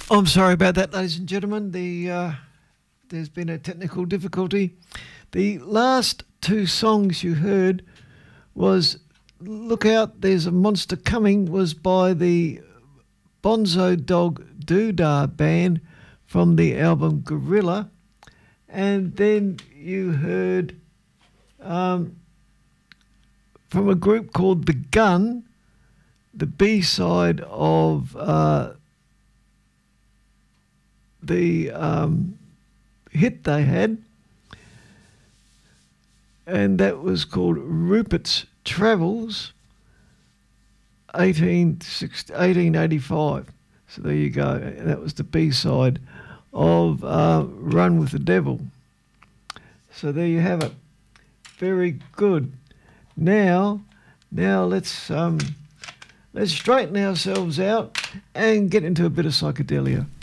I'm sorry about that, ladies and gentlemen. There's been a technical difficulty. The last two songs you heard was "Look Out, There's a Monster Coming" was by the Bonzo Dog Doodah Band from the album Gorilla, and then you heard from a group called The Gun, the B-side of the hit they had, and that was called Rupert's Travels, 1885. So there you go. That was the B-side of Run with the Devil. So there you have it. Very good. Now let's straighten ourselves out and get into a bit of psychedelia.